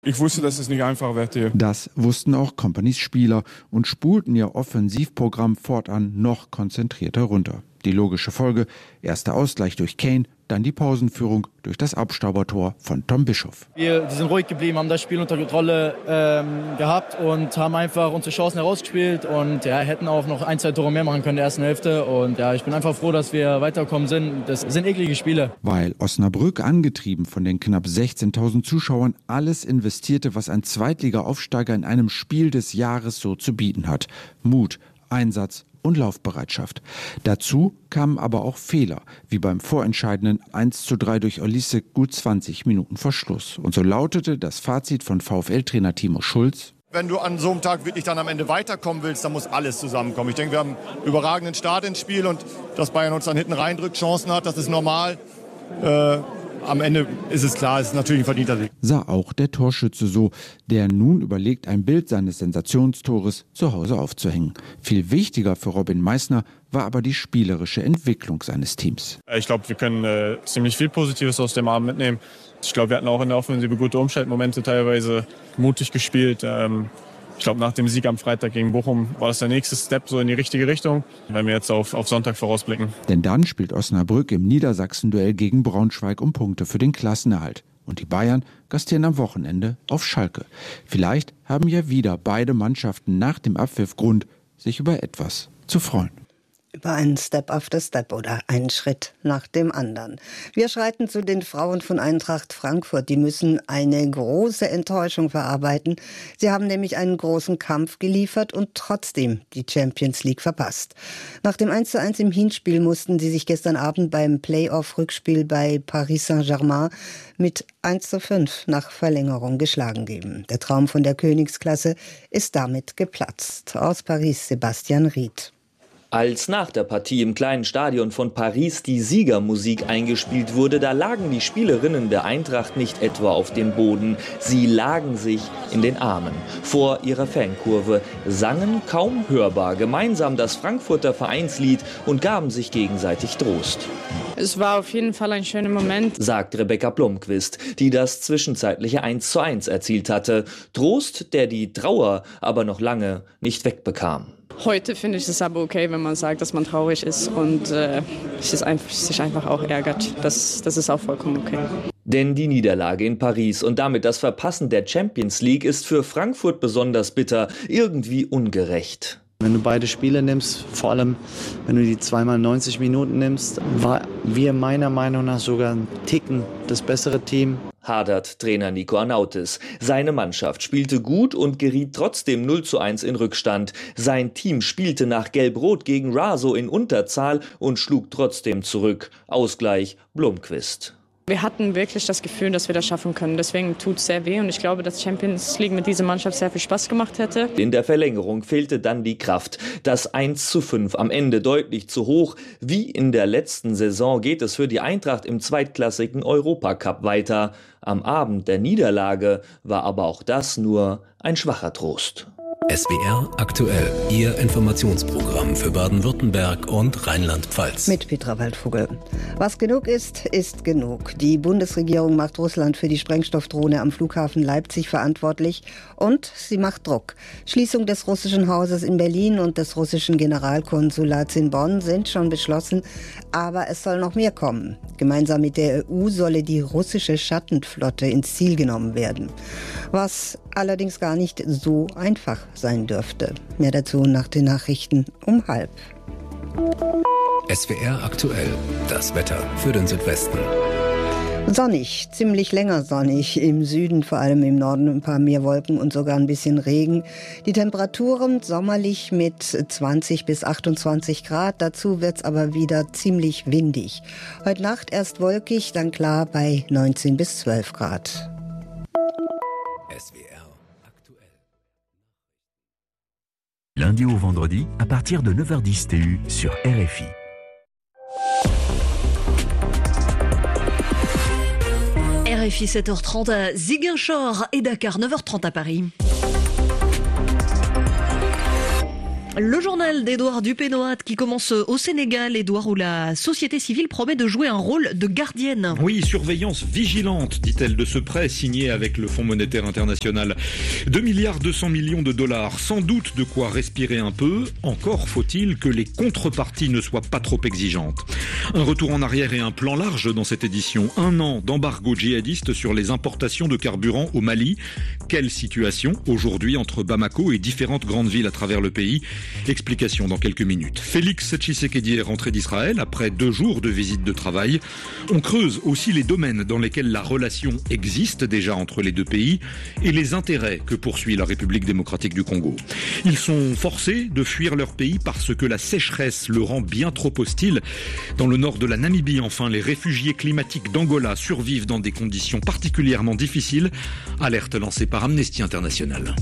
Ich wusste, dass es nicht einfach wird hier. Das wussten auch Companys Spieler und spulten ihr Offensivprogramm fortan noch konzentrierter runter. Die logische Folge: erster Ausgleich durch Kane, dann die Pausenführung durch das Abstaubertor von Tom Bischoff. Wir sind ruhig geblieben, haben das Spiel unter Kontrolle gehabt und haben einfach unsere Chancen herausgespielt und hätten auch noch 1-2 Tore mehr machen können in der ersten Hälfte. Und ich bin einfach froh, dass wir weitergekommen sind. Das sind eklige Spiele. Weil Osnabrück, angetrieben von den knapp 16.000 Zuschauern, alles investierte, was ein Zweitliga-Aufsteiger in einem Spiel des Jahres so zu bieten hat. Mut, Einsatz und Laufbereitschaft. Dazu kamen aber auch Fehler, wie beim vorentscheidenden 1:3 durch Olise gut 20 Minuten vor Schluss. Und so lautete das Fazit von VfL-Trainer Timo Schulz: Wenn du an so einem Tag wirklich dann am Ende weiterkommen willst, dann muss alles zusammenkommen. Ich denke, wir haben einen überragenden Start ins Spiel und dass Bayern uns dann hinten reindrückt, Chancen hat, das ist normal. Am Ende ist es klar, es ist natürlich ein verdienter Sieg. Sah auch der Torschütze so, der nun überlegt, ein Bild seines Sensationstores zu Hause aufzuhängen. Viel wichtiger für Robin Meissner war aber die spielerische Entwicklung seines Teams. Ich glaube, wir können ziemlich viel Positives aus dem Abend mitnehmen. Ich glaube, wir hatten auch in der Offensive gute Umschaltmomente, teilweise mutig gespielt. Ich glaube, nach dem Sieg am Freitag gegen Bochum war das der nächste Step so in die richtige Richtung, wenn wir jetzt auf Sonntag vorausblicken. Denn dann spielt Osnabrück im Niedersachsen-Duell gegen Braunschweig um Punkte für den Klassenerhalt. Und die Bayern gastieren am Wochenende auf Schalke. Vielleicht haben ja wieder beide Mannschaften nach dem Abpfiff Grund, sich über etwas zu freuen. Über einen Step after Step oder einen Schritt nach dem anderen. Wir schreiten zu den Frauen von Eintracht Frankfurt. Die müssen eine große Enttäuschung verarbeiten. Sie haben nämlich einen großen Kampf geliefert und trotzdem die Champions League verpasst. Nach dem 1:1 im Hinspiel mussten sie sich gestern Abend beim Playoff-Rückspiel bei Paris Saint-Germain mit 1:5 nach Verlängerung geschlagen geben. Der Traum von der Königsklasse ist damit geplatzt. Aus Paris Sebastian Ried. Als nach der Partie im kleinen Stadion von Paris die Siegermusik eingespielt wurde, da lagen die Spielerinnen der Eintracht nicht etwa auf dem Boden. Sie lagen sich in den Armen vor ihrer Fankurve, sangen kaum hörbar gemeinsam das Frankfurter Vereinslied und gaben sich gegenseitig Trost. Es war auf jeden Fall ein schöner Moment, sagt Rebecca Blomqvist, die das zwischenzeitliche 1:1 erzielt hatte. Trost, der die Trauer aber noch lange nicht wegbekam. Heute finde ich es aber okay, wenn man sagt, dass man traurig ist und sich einfach auch ärgert. Das ist auch vollkommen okay. Denn die Niederlage in Paris und damit das Verpassen der Champions League ist für Frankfurt besonders bitter, irgendwie ungerecht. Wenn du beide Spiele nimmst, vor allem wenn du die 2x 90 Minuten nimmst, war wir meiner Meinung nach sogar ein Ticken das bessere Team. Hadert Trainer Nico Arnautis. Seine Mannschaft spielte gut und geriet trotzdem 0:1 in Rückstand. Sein Team spielte nach Gelb-Rot gegen Raso in Unterzahl und schlug trotzdem zurück. Ausgleich Blomqvist. Wir hatten wirklich das Gefühl, dass wir das schaffen können. Deswegen tut es sehr weh und ich glaube, dass Champions League mit dieser Mannschaft sehr viel Spaß gemacht hätte. In der Verlängerung fehlte dann die Kraft. Das 1:5 am Ende deutlich zu hoch. Wie in der letzten Saison geht es für die Eintracht im zweitklassigen Europacup weiter. Am Abend der Niederlage war aber auch das nur ein schwacher Trost. SWR aktuell, Ihr Informationsprogramm für Baden-Württemberg und Rheinland-Pfalz. Mit Petra Waldvogel. Was genug ist, ist genug. Die Bundesregierung macht Russland für die Sprengstoffdrohne am Flughafen Leipzig verantwortlich und sie macht Druck. Schließung des russischen Hauses in Berlin und des russischen Generalkonsulats in Bonn sind schon beschlossen, aber es soll noch mehr kommen. Gemeinsam mit der EU solle die russische Schattenflotte ins Ziel genommen werden. Was allerdings gar nicht so einfach sein dürfte. Mehr dazu nach den Nachrichten um 12:30. SWR aktuell, das Wetter für den Südwesten. Sonnig, ziemlich länger sonnig. Im Süden, vor allem im Norden, ein paar mehr Wolken und sogar ein bisschen Regen. Die Temperaturen sommerlich mit 20 bis 28 Grad. Dazu wird's aber wieder ziemlich windig. Heute Nacht erst wolkig, dann klar bei 19 bis 12 Grad. SWR aktuell. Lundi au vendredi, à partir de 9h10 TU sur RFI. RFI 7h30 à Ziguinchor et Dakar, 9h30 à Paris. Le journal d'Édouard Dupénoat qui commence au Sénégal, Édouard, où la société civile promet de jouer un rôle de gardienne. Oui, surveillance vigilante, dit-elle, de ce prêt signé avec le Fonds monétaire international. 2,2 milliards de dollars, sans doute de quoi respirer un peu. Encore faut-il que les contreparties ne soient pas trop exigeantes. Un retour en arrière et un plan large dans cette édition. 1 an d'embargo djihadiste sur les importations de carburant au Mali. Quelle situation aujourd'hui entre Bamako et différentes grandes villes à travers le pays? Explication dans quelques minutes. Félix Tshisekedi est rentré d'Israël après 2 jours de visite de travail. On creuse aussi les domaines dans lesquels la relation existe déjà entre les deux pays et les intérêts que poursuit la République démocratique du Congo. Ils sont forcés de fuir leur pays parce que la sécheresse le rend bien trop hostile. Dans le nord de la Namibie, enfin, les réfugiés climatiques d'Angola survivent dans des conditions particulièrement difficiles. Alerte lancée par Amnesty International.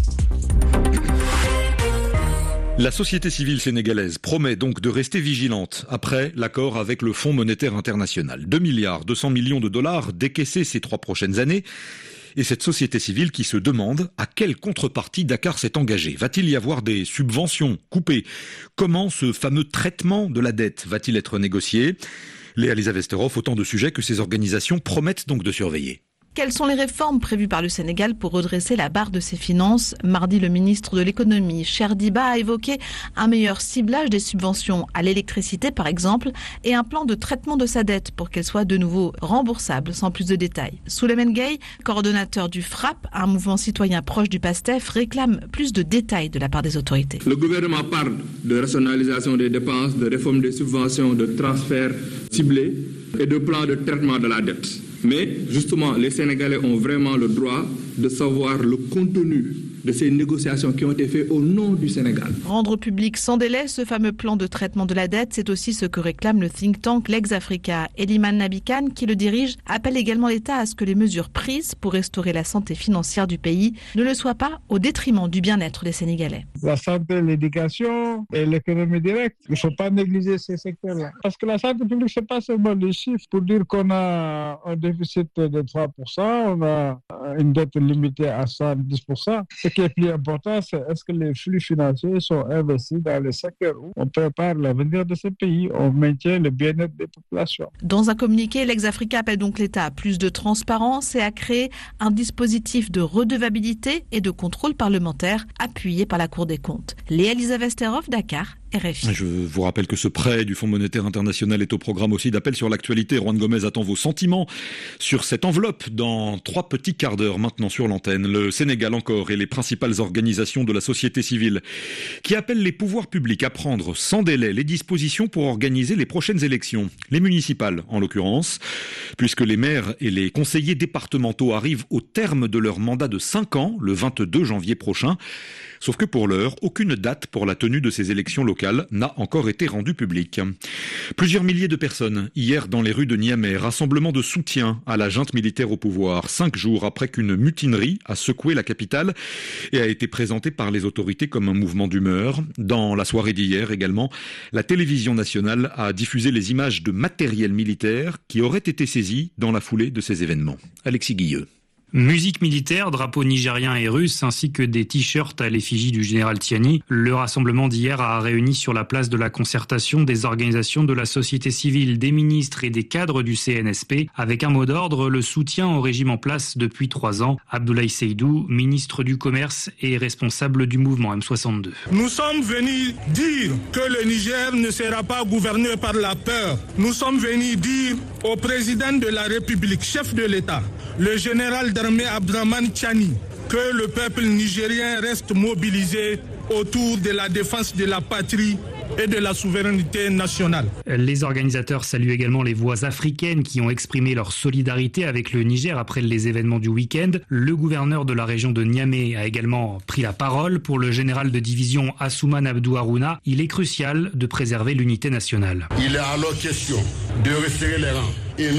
La société civile sénégalaise promet donc de rester vigilante après l'accord avec le Fonds monétaire international. 2,2 milliards de dollars décaissés ces 3 prochaines années. Et cette société civile qui se demande à quelle contrepartie Dakar s'est engagé. Va-t-il y avoir des subventions coupées? Comment ce fameux traitement de la dette va-t-il être négocié? Léa Lisa Vesterhoff, autant de sujets que ces organisations promettent donc de surveiller. Quelles sont les réformes prévues par le Sénégal pour redresser la barre de ses finances? Mardi, le ministre de l'économie, Cheikh Diba, a évoqué un meilleur ciblage des subventions à l'électricité, par exemple, et un plan de traitement de sa dette pour qu'elle soit de nouveau remboursable, sans plus de détails. Souleymane Gueye, coordonnateur du FRAPP, un mouvement citoyen proche du PASTEF, réclame plus de détails de la part des autorités. Le gouvernement parle de rationalisation des dépenses, de réforme des subventions, de transferts ciblés et de plans de traitement de la dette. Mais justement, les Sénégalais ont vraiment le droit de savoir le contenu de ces négociations qui ont été faites au nom du Sénégal. Rendre public sans délai ce fameux plan de traitement de la dette, c'est aussi ce que réclame le think tank Lex-Africa. Eliman Nabikan, qui le dirige, appelle également l'État à ce que les mesures prises pour restaurer la santé financière du pays ne le soient pas au détriment du bien-être des Sénégalais. La santé, l'éducation et l'économie directe, il ne faut pas négliger ces secteurs-là. Parce que la santé publique, ce n'est pas seulement des chiffres pour dire qu'on a un déficit de 3%, on a une dette limitée à 110%. Ce qui est plus important, c'est est-ce que les flux financiers sont investis dans les secteurs où on prépare l'avenir de ce pays, on maintient le bien-être des populations. Dans un communiqué, Lex-Africa appelle donc l'État à plus de transparence et à créer un dispositif de redevabilité et de contrôle parlementaire appuyé par la Cour des comptes. Léa Lisa Vesterhoff, Dakar. RFI. Je vous rappelle que ce prêt du Fonds monétaire international est au programme aussi d'appel sur l'actualité. Juan Gomez attend vos sentiments sur cette enveloppe dans 3 petits quarts d'heure maintenant sur l'antenne. Le Sénégal encore et les principales organisations de la société civile qui appellent les pouvoirs publics à prendre sans délai les dispositions pour organiser les prochaines élections. Les municipales en l'occurrence, puisque les maires et les conseillers départementaux arrivent au terme de leur mandat de 5 ans, le 22 janvier prochain. Sauf que pour l'heure, aucune date pour la tenue de ces élections locales n'a encore été rendue publique. Plusieurs milliers de personnes hier dans les rues de Niamey, rassemblement de soutien à la junte militaire au pouvoir, 5 jours après qu'une mutinerie a secoué la capitale et a été présentée par les autorités comme un mouvement d'humeur. Dans la soirée d'hier également, la télévision nationale a diffusé les images de matériel militaire qui auraient été saisi dans la foulée de ces événements. Alexis Guilleux. Musique militaire, drapeaux nigériens et russes, ainsi que des t-shirts à l'effigie du général Tiani. Le rassemblement d'hier a réuni sur la place de la concertation des organisations de la société civile, des ministres et des cadres du CNSP, avec un mot d'ordre, le soutien au régime en place depuis 3 ans. Abdoulaye Seydou, ministre du Commerce et responsable du mouvement M62. Nous sommes venus dire que le Niger ne sera pas gouverné par la peur. Nous sommes venus dire au président de la République, chef de l'État, le général d'armée Abdraman Tiani, que le peuple nigérien reste mobilisé autour de la défense de la patrie et de la souveraineté nationale. Les organisateurs saluent également les voix africaines qui ont exprimé leur solidarité avec le Niger après les événements du week-end. Le gouverneur de la région de Niamey a également pris la parole. Pour le général de division Assouman Abdou Harouna, il est crucial de préserver l'unité nationale. Il est alors question de resserrer les rangs et non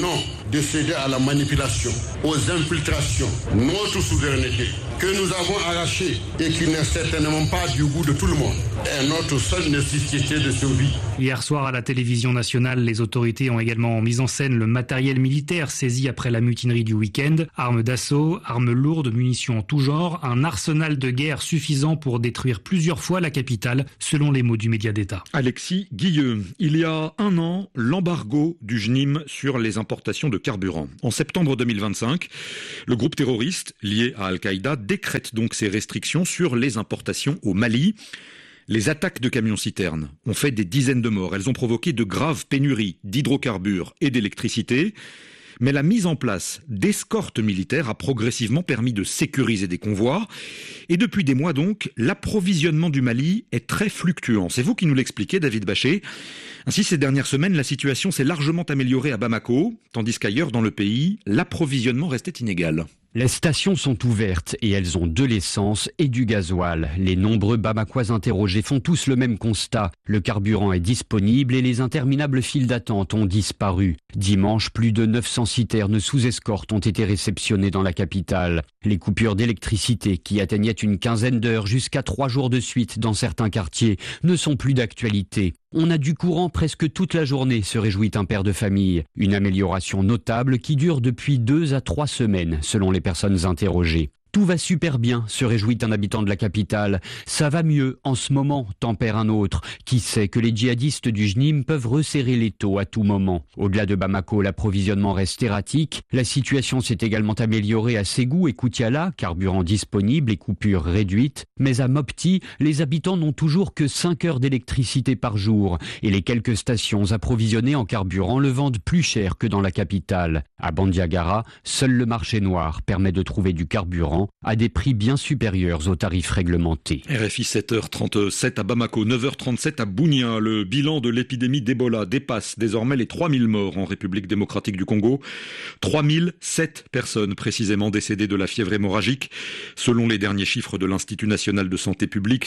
de céder à la manipulation, aux infiltrations. Notre souveraineté, que nous avons arrachée et qui n'est certainement pas du goût de tout le monde, est notre seule nécessité de survie. Hier soir à la télévision nationale, les autorités ont également mis en scène le matériel militaire saisi après la mutinerie du week-end. Armes d'assaut, armes lourdes, munitions en tout genre, un arsenal de guerre suffisant pour détruire plusieurs fois la capitale, selon les mots du média d'État. Alexis Guilleux, il y a un an, l'embargo du JNIM sur les importations de carburant. En septembre 2025, le groupe terroriste lié à Al-Qaïda décrète donc ces restrictions sur les importations au Mali. Les attaques de camions-citernes ont fait des dizaines de morts. Elles ont provoqué de graves pénuries d'hydrocarbures et d'électricité. Mais la mise en place d'escortes militaires a progressivement permis de sécuriser des convois. Et depuis des mois donc, l'approvisionnement du Mali est très fluctuant. C'est vous qui nous l'expliquez, David Bachet. Ainsi, ces dernières semaines, la situation s'est largement améliorée à Bamako, tandis qu'ailleurs dans le pays, l'approvisionnement restait inégal. Les stations sont ouvertes et elles ont de l'essence et du gasoil. Les nombreux Bamakois interrogés font tous le même constat. Le carburant est disponible et les interminables files d'attente ont disparu. Dimanche, plus de 900 citernes sous escorte ont été réceptionnées dans la capitale. Les coupures d'électricité, qui atteignaient une quinzaine d'heures jusqu'à 3 jours de suite dans certains quartiers, ne sont plus d'actualité. On a du courant presque toute la journée, se réjouit un père de famille. Une amélioration notable qui dure depuis 2 à 3 semaines, selon les personnes interrogées. Tout va super bien, se réjouit un habitant de la capitale. Ça va mieux en ce moment, tempère un autre, qui sait que les djihadistes du JNIM peuvent resserrer l'étau à tout moment. Au-delà de Bamako, l'approvisionnement reste erratique. La situation s'est également améliorée à Ségou et Koutiala, carburant disponible et coupures réduites. Mais à Mopti, les habitants n'ont toujours que 5 heures d'électricité par jour. Et les quelques stations approvisionnées en carburant le vendent plus cher que dans la capitale. À Bandiagara, seul le marché noir permet de trouver du carburant à des prix bien supérieurs aux tarifs réglementés. RFI 7h37 à Bamako, 9h37 à Bunia. Le bilan de l'épidémie d'Ebola dépasse désormais les 3000 morts en République démocratique du Congo. 3007 personnes précisément décédées de la fièvre hémorragique. Selon les derniers chiffres de l'Institut national de santé publique,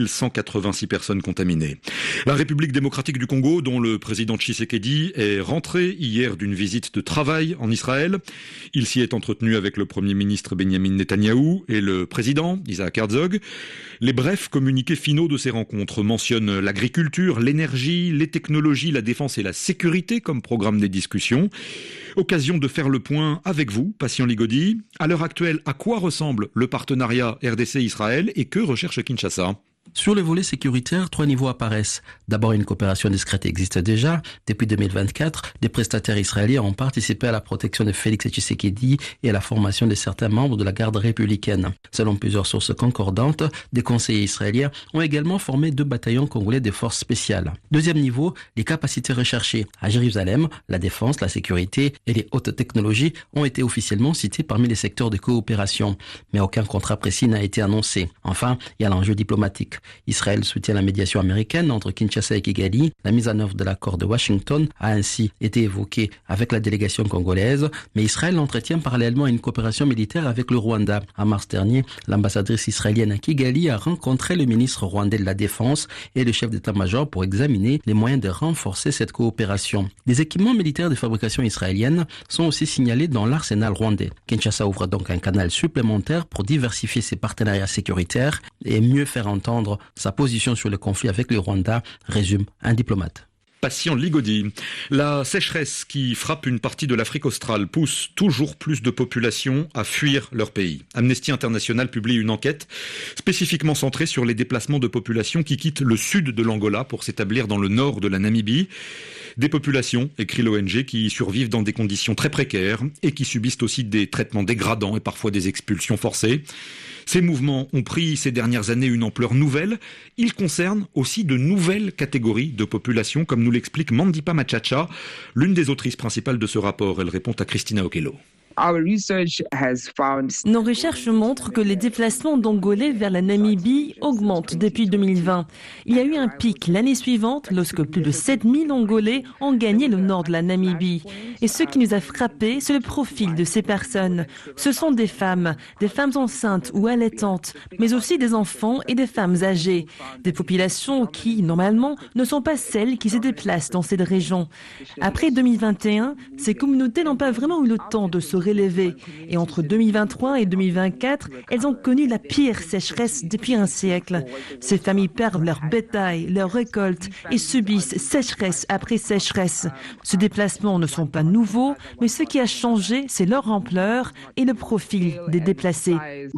6186 personnes contaminées. La République démocratique du Congo, dont le président Tshisekedi est rentré hier d'une visite de travail en Israël. Il s'y est entretenu avec le Premier ministre Benjamin Netanyahou et le président Isaac Herzog. Les brefs communiqués finaux de ces rencontres mentionnent l'agriculture, l'énergie, les technologies, la défense et la sécurité comme programme des discussions. Occasion de faire le point avec vous, Patient Ligodi. À l'heure actuelle, à quoi ressemble le partenariat RDC-Israël et que recherche Kinshasa ? Sur le volet sécuritaire, 3 niveaux apparaissent. D'abord, une coopération discrète existe déjà. Depuis 2024, des prestataires israéliens ont participé à la protection de Félix Tshisekedi et à la formation de certains membres de la garde républicaine. Selon plusieurs sources concordantes, des conseillers israéliens ont également formé 2 bataillons congolais de forces spéciales. Deuxième niveau, les capacités recherchées. À Jérusalem, la défense, la sécurité et les hautes technologies ont été officiellement cités parmi les secteurs de coopération. Mais aucun contrat précis n'a été annoncé. Enfin, il y a l'enjeu diplomatique. Israël soutient la médiation américaine entre Kinshasa et Kigali. La mise en œuvre de l'accord de Washington a ainsi été évoquée avec la délégation congolaise, mais Israël entretient parallèlement une coopération militaire avec le Rwanda. En mars dernier, l'ambassadrice israélienne à Kigali a rencontré le ministre rwandais de la Défense et le chef d'état-major pour examiner les moyens de renforcer cette coopération. Des équipements militaires de fabrication israélienne sont aussi signalés dans l'arsenal rwandais. Kinshasa ouvre donc un canal supplémentaire pour diversifier ses partenariats sécuritaires et mieux faire entendre sa position sur le conflit avec le Rwanda, résume un diplomate. Patient Ligodi. La sécheresse qui frappe une partie de l'Afrique australe pousse toujours plus de populations à fuir leur pays. Amnesty International publie une enquête spécifiquement centrée sur les déplacements de populations qui quittent le sud de l'Angola pour s'établir dans le nord de la Namibie. Des populations, écrit l'ONG, qui survivent dans des conditions très précaires et qui subissent aussi des traitements dégradants et parfois des expulsions forcées. Ces mouvements ont pris ces dernières années une ampleur nouvelle. Ils concernent aussi de nouvelles catégories de populations, comme nous l'explique Mandipa Machacha, l'une des autrices principales de ce rapport. Elle répond à Christina Okello. Nos recherches montrent que les déplacements d'Angolais vers la Namibie augmentent depuis 2020. Il y a eu un pic l'année suivante lorsque plus de 7000 Angolais ont gagné le nord de la Namibie. Et ce qui nous a frappé, c'est le profil de ces personnes. Ce sont des femmes enceintes ou allaitantes, mais aussi des enfants et des femmes âgées. Des populations qui, normalement, ne sont pas celles qui se déplacent dans cette région. Après 2021, ces communautés n'ont pas vraiment eu le temps de se relever. Et entre 2023 et 2024, elles ont connu la pire sécheresse depuis un siècle. Ces familles perdent leur bétail, leurs récoltes et subissent sécheresse après sécheresse. Ces déplacements ne sont pas nouveaux, mais ce qui a changé, c'est leur ampleur et le profil des déplacés.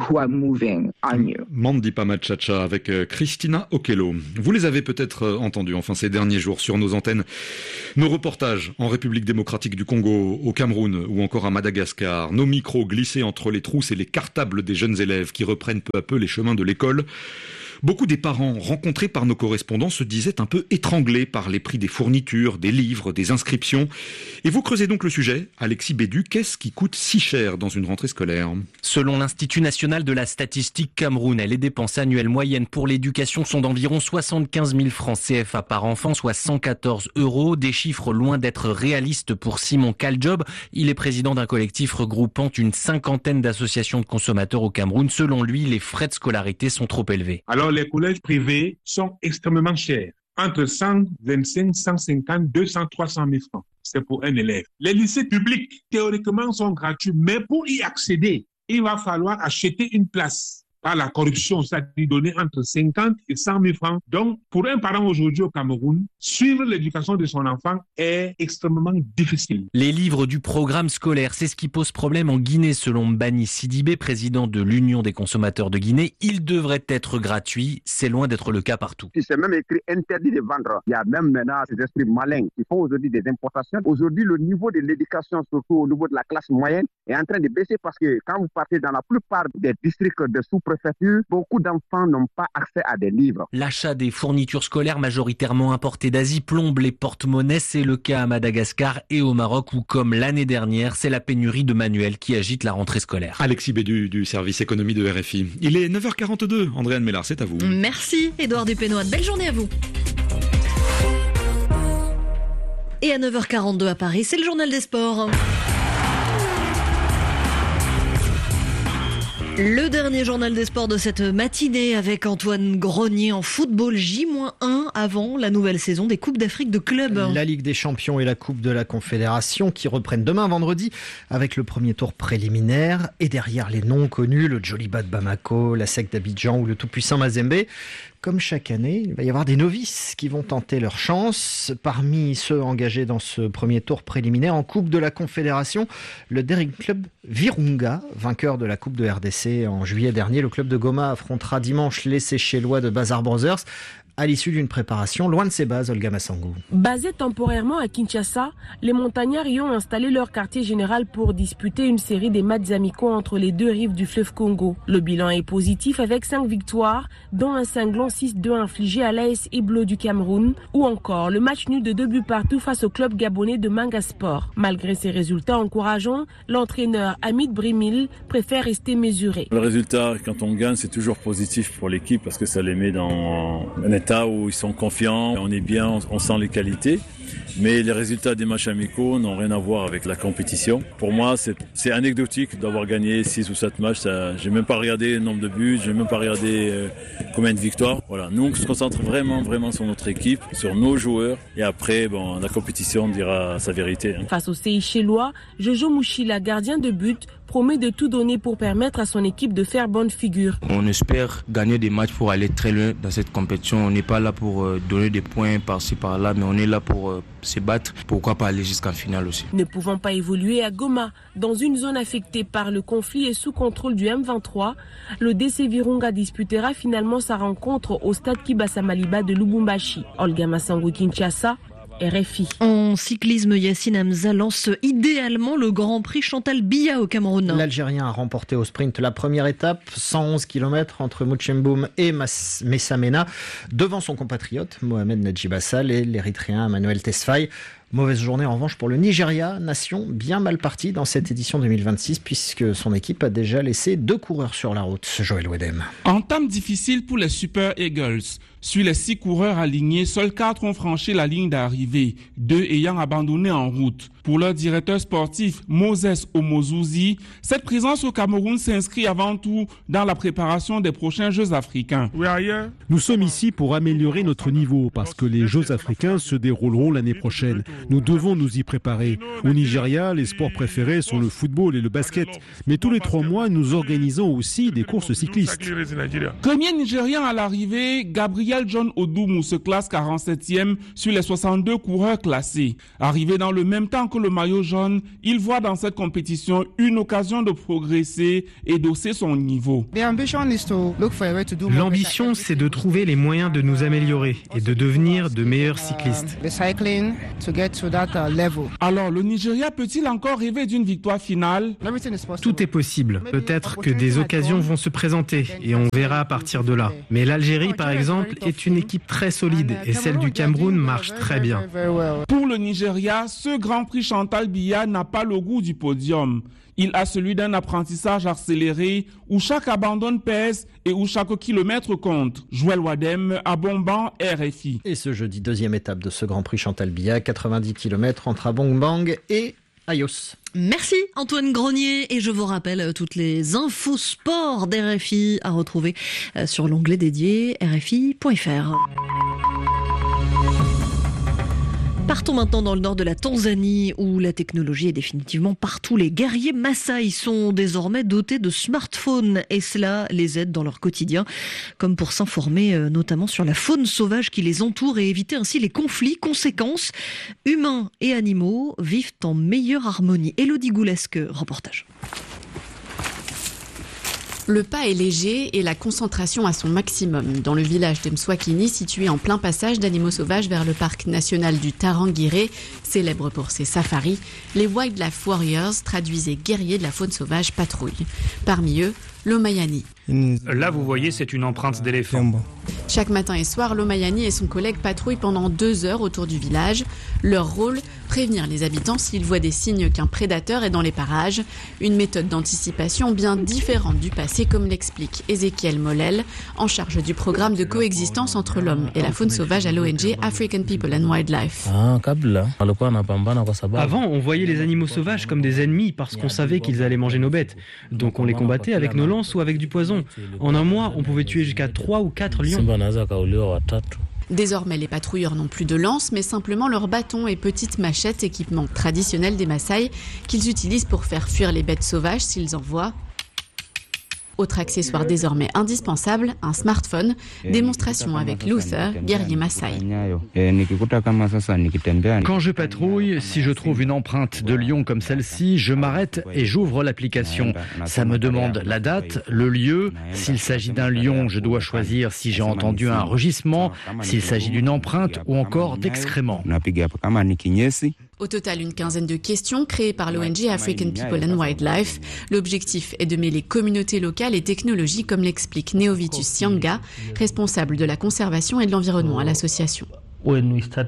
Mandipa Machacha avec Christina Okello. Vous les avez peut-être entendus ces derniers jours sur nos antennes. Nos reportages en République démocratique du Congo, au Cameroun ou encore à Madagascar. Nos micros glissés entre les trousses et les cartables des jeunes élèves qui reprennent peu à peu les chemins de l'école. Beaucoup des parents rencontrés par nos correspondants se disaient un peu étranglés par les prix des fournitures, des livres, des inscriptions. Et vous creusez donc le sujet. Alexis Bédu, qu'est-ce qui coûte si cher dans une rentrée scolaire ? Selon l'Institut national de la statistique camerounais, les dépenses annuelles moyennes pour l'éducation sont d'environ 75 000 francs CFA par enfant, soit 114 €. Des chiffres loin d'être réalistes pour Simon Kaljob. Il est président d'un collectif regroupant une cinquantaine d'associations de consommateurs au Cameroun. Selon lui, les frais de scolarité sont trop élevés. Alors les collèges privés sont extrêmement chers, entre 125, 150, 200, 300 000 francs. C'est pour un élève. Les lycées publics, théoriquement, sont gratuits, mais pour y accéder, il va falloir acheter une place. Par la corruption, c'est-à-dire donner entre 50 et 100 000 francs. Donc, pour un parent aujourd'hui au Cameroun, suivre l'éducation de son enfant est extrêmement difficile. Les livres du programme scolaire, c'est ce qui pose problème en Guinée, selon Mbani Sidibé, président de l'Union des consommateurs de Guinée. Ils devraient être gratuits. C'est loin d'être le cas partout. C'est même écrit interdit de vendre. Il y a même maintenant ces esprits malins qui font aujourd'hui des importations. Aujourd'hui, le niveau de l'éducation, surtout au niveau de la classe moyenne, est en train de baisser parce que quand vous partez dans la plupart des districts de sous-préfecture, beaucoup d'enfants n'ont pas accès à des livres. L'achat des fournitures scolaires majoritairement importées d'Asie plombe les porte-monnaies. C'est le cas à Madagascar et au Maroc où, comme l'année dernière, c'est la pénurie de manuels qui agite la rentrée scolaire. Alexis Bédu du service économie de RFI. Il est 9h42. Andréane Mélard, c'est à vous. Merci Édouard Dupénoat. Belle journée à vous. Et à 9h42 à Paris, c'est le journal des sports. Le dernier journal des sports de cette matinée avec Antoine Grenier en football J-1 avant la nouvelle saison des Coupes d'Afrique de clubs. La Ligue des Champions et la Coupe de la Confédération qui reprennent demain vendredi avec le premier tour préliminaire et derrière les noms connus, le Djoliba de Bamako, la SEC d'Abidjan ou le tout-puissant Mazembe. Comme chaque année, il va y avoir des novices qui vont tenter leur chance. Parmi ceux engagés dans ce premier tour préliminaire en Coupe de la Confédération, le Daring Club Virunga, vainqueur de la Coupe de RDC en juillet dernier. Le club de Goma affrontera dimanche les Seychellois de Bazar Brothers à l'issue d'une préparation loin de ses bases, Olga Massangou. Basés temporairement à Kinshasa, les montagnards y ont installé leur quartier général pour disputer une série des matchs amicaux entre les deux rives du fleuve Congo. Le bilan est positif avec 5 victoires, dont un cinglant 6-2 infligé à l'AS Iblo du Cameroun, ou encore le match nul de 2 buts partout face au club gabonais de Manga Sport. Malgré ces résultats encourageants, l'entraîneur Hamid Brimil préfère rester mesuré. Le résultat, quand on gagne, c'est toujours positif pour l'équipe parce que ça les met dans un état où ils sont confiants, on est bien, on sent les qualités. Mais les résultats des matchs amicaux n'ont rien à voir avec la compétition. Pour moi, c'est anecdotique d'avoir gagné 6 ou 7 matchs. J'ai même pas regardé le nombre de buts, j'ai même pas regardé combien de victoires. Voilà. Nous, on se concentre vraiment sur notre équipe, sur nos joueurs. Et après, la compétition dira sa vérité. Face aux Seychellois, Jojo Mouchila, gardien de but, promet de tout donner pour permettre à son équipe de faire bonne figure. On espère gagner des matchs pour aller très loin dans cette compétition. On n'est pas là pour donner des points par-ci par-là, mais on est là pour se battre. Pourquoi pas aller jusqu'en finale aussi. Ne pouvant pas évoluer à Goma, dans une zone affectée par le conflit et sous contrôle du M23, le DC Virunga disputera finalement sa rencontre au stade Kibasa Maliba de Lubumbashi. Olga Massangou, Kinshasa, RFI. En cyclisme, Yacine Hamza lance idéalement le Grand Prix Chantal Biya au Cameroun. L'Algérien a remporté au sprint la première étape, 111 km entre Mouchemboum et Messamena, devant son compatriote Mohamed Nadjibassal et l'Érythréen Emmanuel Tesfaye. Mauvaise journée en revanche pour le Nigeria, nation bien mal partie dans cette édition 2026 puisque son équipe a déjà laissé 2 coureurs sur la route. Joël Wedem. Entame difficile pour les Super Eagles. Sur les 6 coureurs alignés, seuls 4 ont franchi la ligne d'arrivée, 2 ayant abandonné en route. Pour leur directeur sportif, Moses Omozouzi, cette présence au Cameroun s'inscrit avant tout dans la préparation des prochains Jeux africains. Nous sommes ici pour améliorer notre niveau parce que les Jeux africains se dérouleront l'année prochaine. Nous devons nous y préparer. Au Nigeria, les sports préférés sont le football et le basket. Mais tous les 3 mois, nous organisons aussi des courses cyclistes. Premier Nigérian à l'arrivée, Gabriel John Odumu se classe 47e sur les 62 coureurs classés. Arrivé dans le même temps que le maillot jaune, il voit dans cette compétition une occasion de progresser et d'hausser son niveau. L'ambition, c'est de trouver les moyens de nous améliorer et de devenir de meilleurs cyclistes. Alors, le Nigeria peut-il encore rêver d'une victoire finale? Tout est possible. Peut-être que des occasions vont se présenter et on verra à partir de là. Mais l'Algérie, par exemple, est une équipe très solide et celle du Cameroun marche très bien. Pour le Nigeria, ce Grand Prix Chantal Biya n'a pas le goût du podium. Il a celui d'un apprentissage accéléré où chaque abandon pèse et où chaque kilomètre compte. Joël Wadem à Bonban, RFI. Et ce jeudi, 2e étape de ce Grand Prix Chantal Biya, 90 km entre Abongbang et Ayos. Merci Antoine Grenier et je vous rappelle toutes les infos sport d'RFI à retrouver sur l'onglet dédié rfi.fr. Partons maintenant dans le nord de la Tanzanie où la technologie est définitivement partout. Les guerriers Maasai sont désormais dotés de smartphones et cela les aide dans leur quotidien, comme pour s'informer notamment sur la faune sauvage qui les entoure et éviter ainsi les conflits. Conséquences, humains et animaux vivent en meilleure harmonie. Élodie Goulesque, reportage. Le pas est léger et la concentration à son maximum. Dans le village de Mswakini, situé en plein passage d'animaux sauvages vers le parc national du Tarangire, célèbre pour ses safaris, les Wildlife Warriors, traduisés guerriers de la faune sauvage, patrouillent. Parmi eux, l'Omayani. Là, vous voyez, c'est une empreinte d'éléphant. Chaque matin et soir, l'Omayani et son collègue patrouillent pendant 2 heures autour du village. Leur rôle, prévenir les habitants s'ils voient des signes qu'un prédateur est dans les parages. Une méthode d'anticipation bien différente du passé, comme l'explique Ezekiel Molel, en charge du programme de coexistence entre l'homme et la faune sauvage à l'ONG African People and Wildlife. Avant, on voyait les animaux sauvages comme des ennemis parce qu'on savait qu'ils allaient manger nos bêtes. Donc on les combattait avec nos lances ou avec du poison. En un mois, on pouvait tuer jusqu'à 3 ou 4 lions. Désormais, les patrouilleurs n'ont plus de lances, mais simplement leurs bâtons et petites machettes, équipement traditionnel des Maasai, qu'ils utilisent pour faire fuir les bêtes sauvages s'ils en voient. Autre accessoire désormais indispensable, un smartphone. Démonstration avec Luther, guerrier Maasai. Quand je patrouille, si je trouve une empreinte de lion comme celle-ci, je m'arrête et j'ouvre l'application. Ça me demande la date, le lieu. S'il s'agit d'un lion, je dois choisir si j'ai entendu un rugissement, s'il s'agit d'une empreinte ou encore d'excréments. Au total, une quinzaine de questions créées par l'ONG African People and Wildlife. L'objectif est de mêler communautés locales et technologies, comme l'explique Neovitus Sianga, responsable de la conservation et de l'environnement à l'association. Dès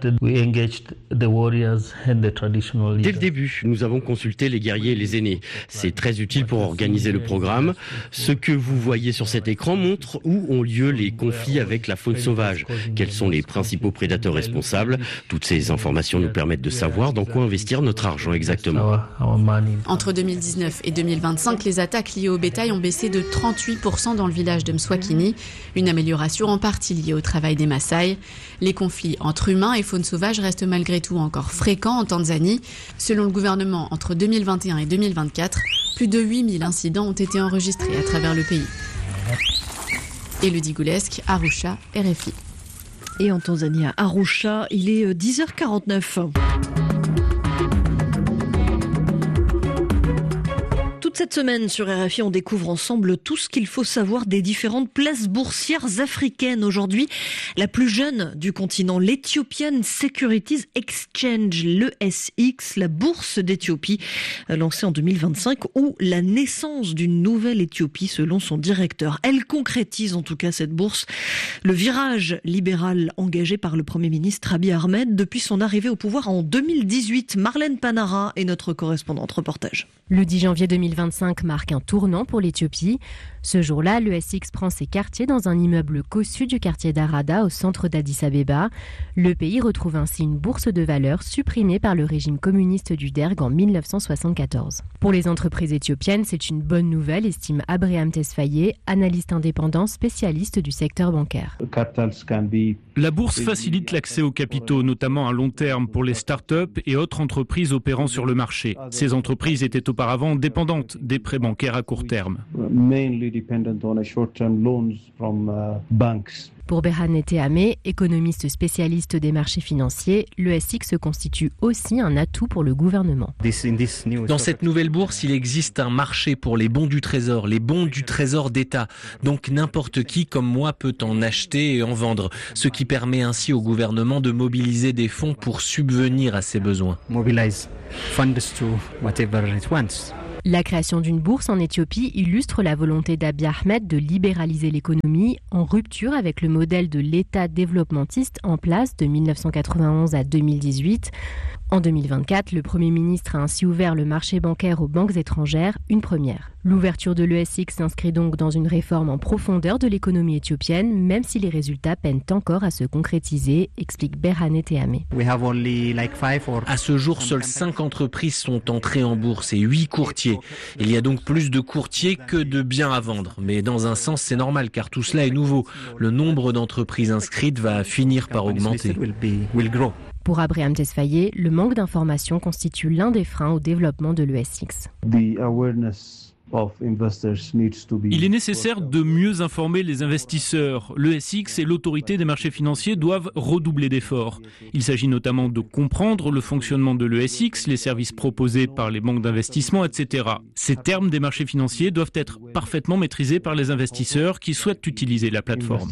le début, nous avons consulté les guerriers et les aînés. C'est très utile pour organiser le programme. Ce que vous voyez sur cet écran montre où ont lieu les conflits avec la faune sauvage. Quels sont les principaux prédateurs responsables? Toutes ces informations nous permettent de savoir dans quoi investir notre argent exactement. Entre 2019 et 2025, les attaques liées au bétail ont baissé de 38% dans le village de Mswakini. Une amélioration en partie liée au travail des Maasai. Les conflits entre humains et faune sauvage restent malgré tout encore fréquents en Tanzanie. Selon le gouvernement, entre 2021 et 2024, plus de 8000 incidents ont été enregistrés à travers le pays. Élodie Goulesque, Arusha, RFI. Et en Tanzanie, à Arusha, il est 10h49. Toute cette semaine sur RFI, on découvre ensemble tout ce qu'il faut savoir des différentes places boursières africaines. Aujourd'hui, la plus jeune du continent, l'Ethiopian Securities Exchange, l'ESX, la bourse d'Éthiopie, lancée en 2025, ou la naissance d'une nouvelle Éthiopie selon son directeur. Elle concrétise en tout cas cette bourse, le virage libéral engagé par le Premier ministre Abiy Ahmed depuis son arrivée au pouvoir en 2018. Marlène Panara est notre correspondante. Reportage. Le 10 janvier 2025 marque un tournant pour l'Éthiopie. Ce jour-là, l'ESX prend ses quartiers dans un immeuble cossu du quartier d'Arada au centre d'Addis Abeba. Le pays retrouve ainsi une bourse de valeur supprimée par le régime communiste du Derg en 1974. Pour les entreprises éthiopiennes, c'est une bonne nouvelle, estime Abraham Tesfaye, analyste indépendant spécialiste du secteur bancaire. La bourse facilite l'accès aux capitaux, notamment à long terme pour les start-up et autres entreprises opérant sur le marché. Ces entreprises étaient auparavant dépendantes des prêts bancaires à court terme. Pour Berhane Teame, économiste spécialiste des marchés financiers, l'ESX constitue aussi un atout pour le gouvernement. Dans cette nouvelle bourse, il existe un marché pour les bons du Trésor, les bons du Trésor d'État. Donc n'importe qui, comme moi, peut en acheter et en vendre, ce qui permet ainsi au gouvernement de mobiliser des fonds pour subvenir à ses besoins. La création d'une bourse en Éthiopie illustre la volonté d'Abiy Ahmed de libéraliser l'économie en rupture avec le modèle de l'État développementiste en place de 1991 à 2018. En 2024, le Premier ministre a ainsi ouvert le marché bancaire aux banques étrangères, une première. L'ouverture de l'ESX s'inscrit donc dans une réforme en profondeur de l'économie éthiopienne, même si les résultats peinent encore à se concrétiser, explique Berhane Teame. À ce jour, seules 5 entreprises sont entrées en bourse et 8 courtiers. Il y a donc plus de courtiers que de biens à vendre. Mais dans un sens, c'est normal car tout cela est nouveau. Le nombre d'entreprises inscrites va finir par augmenter. Pour Abraham Tesfaye, le manque d'informations constitue l'un des freins au développement de l'ESX. Il est nécessaire de mieux informer les investisseurs. L'ESX et l'autorité des marchés financiers doivent redoubler d'efforts. Il s'agit notamment de comprendre le fonctionnement de l'ESX, les services proposés par les banques d'investissement, etc. Ces termes des marchés financiers doivent être parfaitement maîtrisés par les investisseurs qui souhaitent utiliser la plateforme.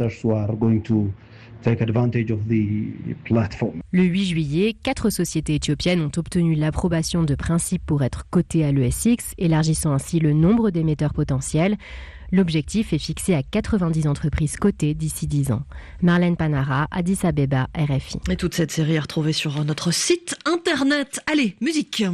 Le 8 juillet, 4 sociétés éthiopiennes ont obtenu l'approbation de principe pour être cotées à l'ESX, élargissant ainsi le nombre d'émetteurs potentiels. L'objectif est fixé à 90 entreprises cotées d'ici 10 ans. Marlène Panara, Addis Abeba, RFI. Et toute cette série est retrouvée sur notre site internet. Allez, musique!